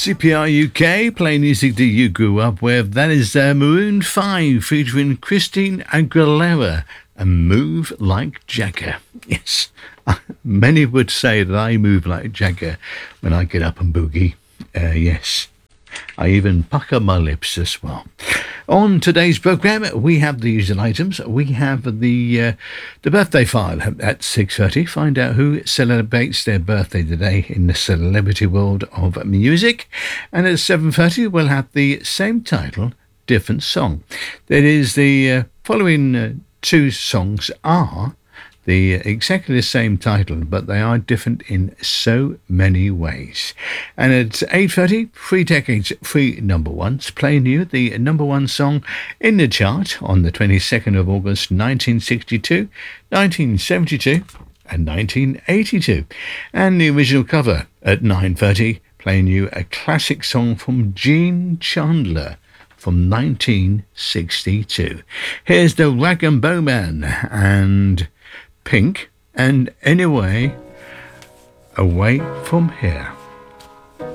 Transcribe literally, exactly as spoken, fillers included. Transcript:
C P R U K, playing music that you grew up with. That is uh, Maroon five featuring Christine Aguilera and Move Like Jagger. Yes, many would say that I move like Jagger when I get up and boogie. Uh, yes, I even pucker my lips as well. On today's programme, we have the usual items. We have the uh, the birthday file at six thirty. Find out who celebrates their birthday today in the celebrity world of music. And at seven thirty, we'll have the same title, different song. That is, the uh, following uh, two songs are the exactly the same title, but they are different in so many ways. And at eight thirty, three decades, three number ones, playing you the number one song in the chart on the twenty-second of August, nineteen sixty-two, nineteen seventy-two, and nineteen eighty-two. And the original cover at nine thirty, playing you a classic song from Gene Chandler from nineteen sixty-two. Here's the Rag and Bowman and Pink, and Anyway, Away From Here.